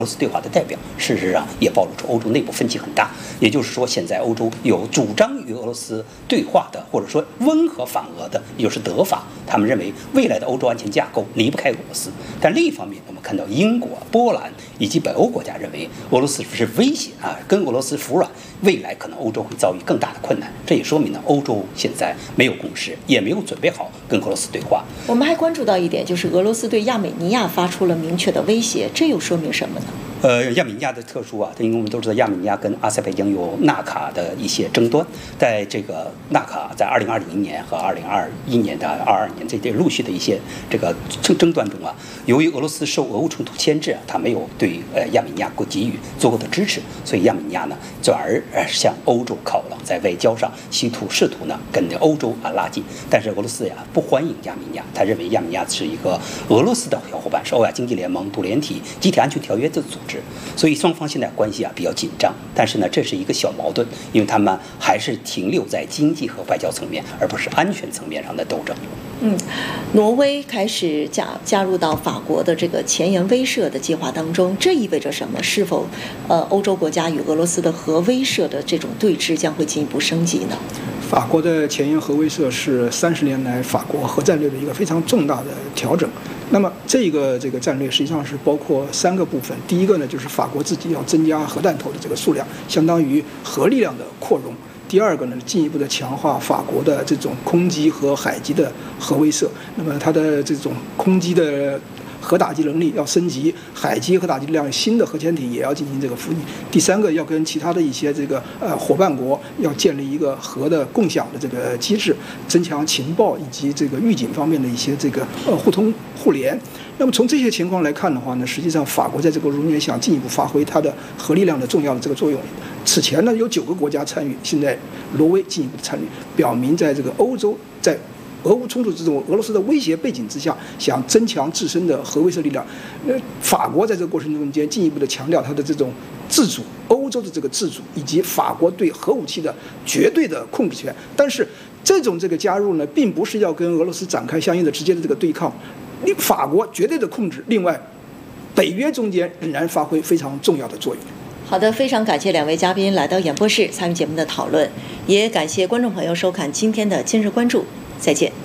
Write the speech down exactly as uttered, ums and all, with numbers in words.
俄罗斯对话的代表，事实上也暴露出欧洲内部分歧很大。也就是说，现在欧洲有主张与俄罗斯对话的，或者说温和反俄的，也就是德法，他们认为未来的欧洲安全架构离不开俄罗斯。但另一方面，我们看到英国、波兰以及北欧国家认为俄罗斯是威胁啊，跟俄罗斯服软，未来可能欧洲会遭遇更大的困难。这也说明呢，欧洲现在没有共识，也没有准备好跟俄罗斯对话。 我们还关注到一点，就是俄罗斯对亚美尼亚发出了明确的威胁，这又说明什么呢？ 呃，亚美尼亚的特殊啊，因为我们都知道亚美尼亚跟阿塞拜疆有纳卡的一些争端，在这个纳卡在二零二零年和二零二一年的二二年这这陆续的一些这个争争端中啊，由于俄罗斯受俄乌冲突牵制啊，他没有对呃亚美尼亚给予足够的支持，所以亚美尼亚呢转而呃向欧洲靠拢，在外交上企图试图呢跟欧洲啊拉近，但是俄罗斯呀不欢迎亚美尼亚，他认为亚美尼亚是一个俄罗斯的小伙伴，是欧亚经济联盟、杜联体、集体安全条约的组织。所以双方现在关系啊比较紧张，但是呢，这是一个小矛盾，因为他们还是停留在经济和外交层面，而不是安全层面上的斗争。 嗯，挪威开始加加入到法国的这个前沿威慑的计划当中，这意味着什么？是否呃欧洲国家与俄罗斯的核威慑的这种对峙将会进一步升级呢？ 法国的前沿核威慑是三十年来法国核战略的一个非常重大的调整。那么这个这个战略实际上是包括三个部分。第一个呢，就是法国自己要增加核弹头的这个数量，相当于核力量的扩容。第二个呢，进一步的强化法国的这种空基和海基的核威慑。那么它的这种空基的核打击能力要升级，海基核打击力量新的核潜艇也要进行这个服役。第三个，要跟其他的一些这个呃伙伴国要建立一个核的共享的这个机制，增强情报以及这个预警方面的一些这个呃互通互联。那么从这些情况来看的话呢，实际上法国在这个中间想进一步发挥它的核力量的重要的这个作用。此前呢有九个国家参与，现在挪威进一步的参与，表明在这个欧洲在俄乌冲突这种俄罗斯的威胁背景之下，想增强自身的核威慑力量。呃，法国在这个过程中间进一步的强调它的这种自主，欧洲的这个自主，以及法国对核武器的绝对的控制权。但是这种这个加入呢，并不是要跟俄罗斯展开相应的直接的这个对抗，法国绝对的控制。另外，北约中间仍然发挥非常重要的作用。 好的，非常感谢两位嘉宾来到演播室参与节目的讨论，也感谢观众朋友收看今天的今日关注，再见。